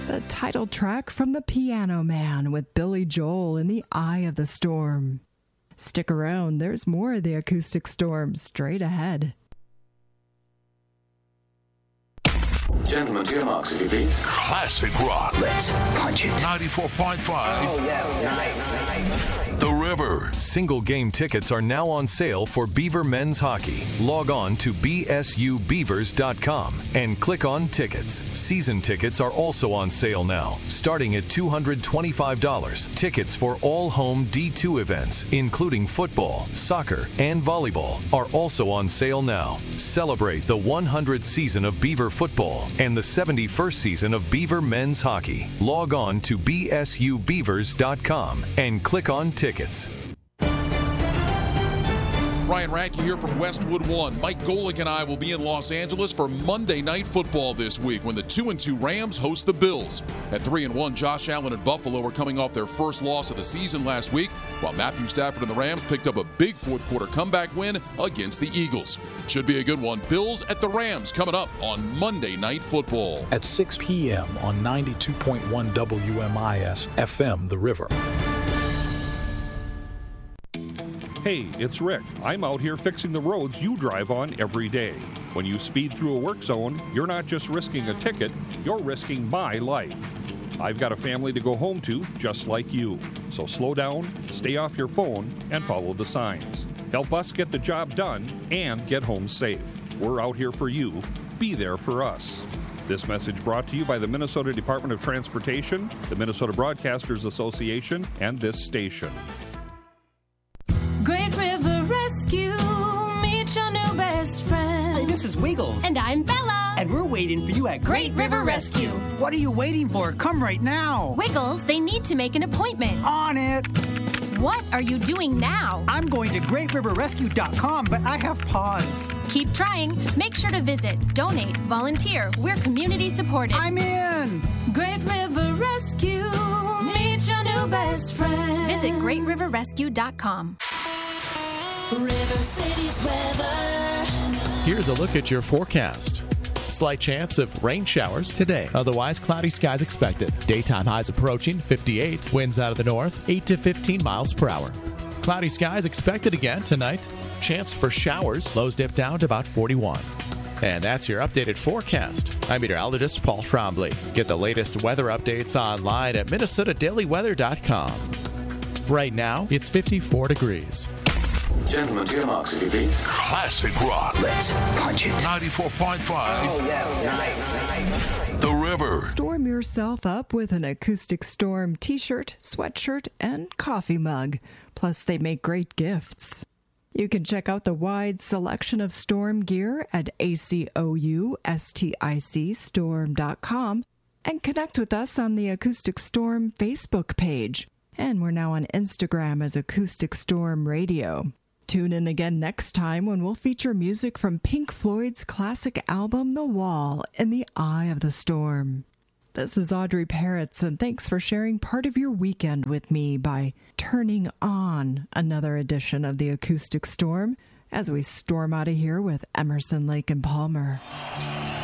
The title track from The Piano Man with Billy Joel in The Eye of the Storm. Stick around, there's more of the Acoustic Storm straight ahead. Gentlemen, to your marks, if you please. Classic rock. Let's punch it. 94.5. Oh, yes, nice. The River. Single game tickets are now on sale for Beaver men's hockey. Log on to bsubeavers.com and click on tickets. Season tickets are also on sale now, starting at $225. Tickets for all home D2 events, including football, soccer, and volleyball, are also on sale now. Celebrate the 100th season of Beaver football and the 71st season of Beaver men's hockey. Log on to bsubeavers.com and click on tickets. Ryan Radke here from Westwood One. Mike Golick and I will be in Los Angeles for Monday Night Football this week when the 2-2 Rams host the Bills. At 3-1, Josh Allen and Buffalo are coming off their first loss of the season last week, while Matthew Stafford and the Rams picked up a big fourth-quarter comeback win against the Eagles. Should be a good one. Bills at the Rams coming up on Monday Night Football. At 6 p.m. on 92.1 WMIS FM The River. Hey, it's Rick. I'm out here fixing the roads you drive on every day. When you speed through a work zone, you're not just risking a ticket, you're risking my life. I've got a family to go home to just like you. So slow down, stay off your phone, and follow the signs. Help us get the job done and get home safe. We're out here for you. Be there for us. This message brought to you by the Minnesota Department of Transportation, the Minnesota Broadcasters Association, and this station. Great River Rescue, meet your new best friend. Hey, this is Wiggles. And I'm Bella. And we're waiting for you at Great River Rescue. What are you waiting for? Come right now. Wiggles, they need to make an appointment. On it. What are you doing now? I'm going to greatriverrescue.com, but I have pause. Keep trying. Make sure to visit, donate, volunteer. We're community supported. I'm in. Great River Rescue, meet your new best friend. Visit greatriverrescue.com. River City's weather. Here's a look at your forecast. Slight chance of rain showers today. Otherwise, cloudy skies expected. Daytime highs approaching 58. Winds out of the north, 8 to 15 miles per hour. Cloudy skies expected again tonight. Chance for showers. Lows dip down to about 41. And that's your updated forecast. I'm meteorologist Paul Trombley. Get the latest weather updates online at minnesotadailyweather.com. Right now, it's 54 degrees. Gentlemen, to your marks, if you please. Classic rock. Let's punch it. 94.5. Oh, yes, nice. The River. Storm yourself up with an Acoustic Storm t-shirt, sweatshirt, and coffee mug. Plus, they make great gifts. You can check out the wide selection of Storm gear at ACOUSTICStorm.com and connect with us on the Acoustic Storm Facebook page. And we're now on Instagram as Acoustic Storm Radio. Tune in again next time when we'll feature music from Pink Floyd's classic album The Wall in the Eye of the Storm. This is Audrey Peretz, and thanks for sharing part of your weekend with me by turning on another edition of the Acoustic Storm as we storm out of here with Emerson, Lake and Palmer.